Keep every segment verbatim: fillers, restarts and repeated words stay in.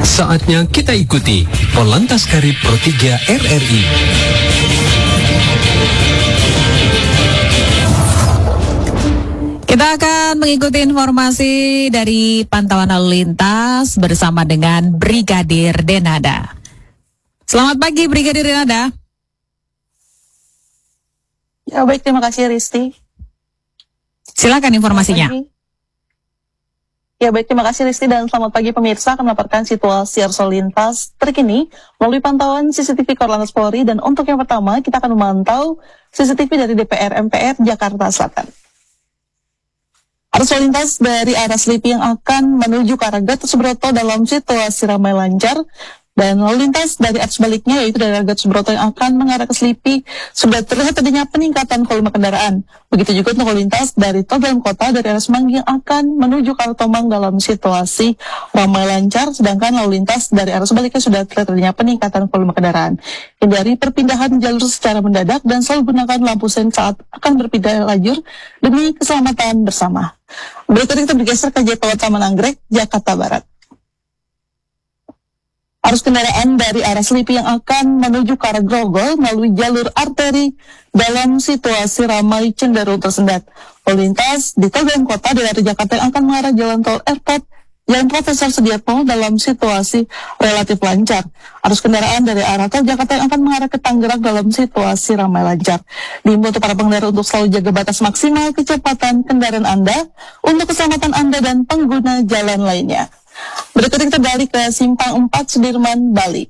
Saatnya kita ikuti Polantas Karib Pro tiga R R I. Kita akan mengikuti informasi dari pantauan lalu lintas bersama dengan Brigadir Denada. Selamat pagi Brigadir Denada. Ya baik, terima kasih Risti. Silakan informasinya. Ya baik, terima kasih Risti dan selamat pagi pemirsa. Akan melaporkan situasi arus lalu lintas terkini melalui pantauan C C T V Korlantas Polri. Dan untuk yang pertama kita akan memantau C C T V dari D P R M P R Jakarta Selatan. Arus lalu lintas dari arah Selipi yang akan menuju ke arah Gatot Subroto dalam situasi ramai lancar. Dan lalu lintas dari arah sebaliknya yaitu dari Gatot Subroto yang akan mengarah ke Selipi sudah terlihat adanya peningkatan volume kendaraan. Begitu juga untuk lalu lintas dari tol dalam kota dari arah Semanggi yang akan menuju ke arah Tomang dalam situasi ramai lancar. Sedangkan lalu lintas dari arah sebaliknya sudah terlihat adanya peningkatan volume kendaraan. Hindari perpindahan jalur secara mendadak dan selalu gunakan lampu sen saat akan berpindah lajur demi keselamatan bersama. Berikutnya kita bergeser ke J P O Taman Anggrek, Jakarta Barat. Arus kendaraan dari arah Selipi yang akan menuju ke arah Grogol melalui jalur arteri dalam situasi ramai cenderung tersendat. Lalu lintas di tol dalam kota dari arah Jakarta yang akan mengarah jalan tol Airport Jalan Profesor Sudiatmo dalam situasi relatif lancar. Arus kendaraan dari arah tol Jakarta yang akan mengarah ke Tangerang dalam situasi ramai lancar. Diimbau untuk para pengendara untuk selalu jaga batas maksimal kecepatan kendaraan Anda untuk keselamatan Anda dan pengguna jalan lainnya. Berikutnya kita beralih ke Simpang empat Sudirman, Bali.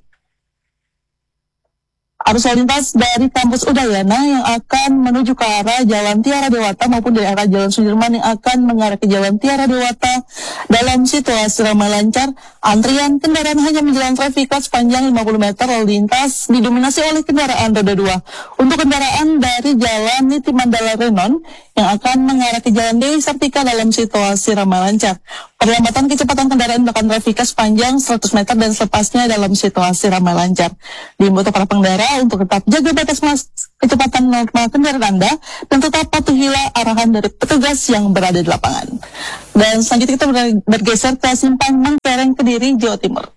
Arus lalu lintas dari kampus Udayana yang akan menuju ke arah Jalan Tiara Dewata maupun dari arah Jalan Sudirman yang akan mengarah ke Jalan Tiara Dewata dalam situasi ramai lancar. Antrian kendaraan hanya menjalan traffic light sepanjang lima puluh meter. Lalu lintas didominasi oleh kendaraan roda dua. Untuk kendaraan dari Jalan Niti Mandala Renon yang akan mengarah ke Jalan Dewi Sartika dalam situasi ramai lancar. Perlambatan kecepatan kendaraan bahkan traffic light sepanjang seratus meter dan selepasnya dalam situasi ramai lancar. Diimbau untuk para pengendara untuk tetap jaga batas mas kecepatan normal kendaraan Anda dan tetap patuhilah arahan dari petugas yang berada di lapangan. Dan selanjutnya kita bergeser ke Simpang Mangkereng, Kediri, Jawa Timur.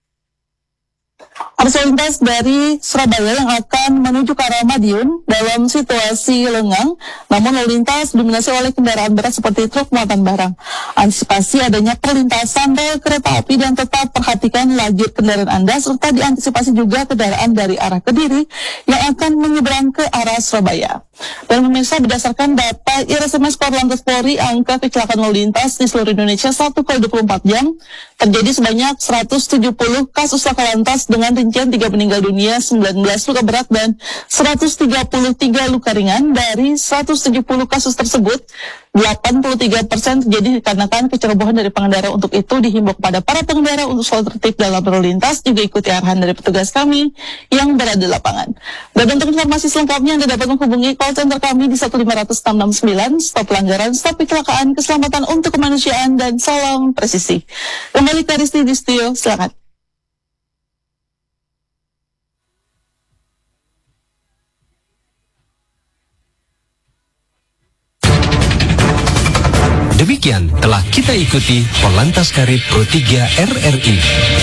Arus lalu lintas dari Surabaya yang akan menuju ke arah Madiun dalam situasi lengang, namun lalu lintas dominasi oleh kendaraan berat seperti truk muatan barang. Antisipasi adanya perlintasan rel kereta api dan tetap perhatikan lajur kendaraan Anda serta diantisipasi juga kendaraan dari arah Kediri yang akan menyeberang ke arah Surabaya. Dan pemirsa, berdasarkan data I R S M S Korlantas Polri, angka kecelakaan lalu lintas di seluruh Indonesia satu kali dua puluh empat jam terjadi sebanyak seratus tujuh puluh kasus laka lantas dengan rincian tiga meninggal dunia, sembilan belas luka berat, dan seratus tiga puluh tiga luka ringan. Dari seratus tujuh puluh kasus tersebut, delapan puluh tiga persen terjadi dikarenakan kecerobohan dari pengendara. Untuk itu dihimbau kepada para pengendara untuk selalu tertib dalam berlalu lintas, juga ikuti arahan dari petugas kami yang berada di lapangan. Dan untuk informasi selengkapnya Anda dapat menghubungi call center kami di satu lima nol nol enam enam sembilan. Stop pelanggaran, stop kecelakaan, keselamatan untuk kemanusiaan, dan salam presisi. Kembali ke Risti di studio, silakan. Demikian telah kita ikuti Polantas Karib Pro tiga R R I.